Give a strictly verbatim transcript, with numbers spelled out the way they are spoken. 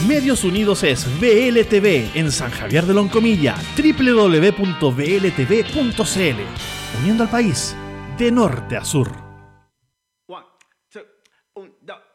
Medios Unidos es V L T V en San Javier de Loncomilla, doble u doble u doble u punto v l t v punto c l, uniendo al país de norte a sur. One, two, un, dos.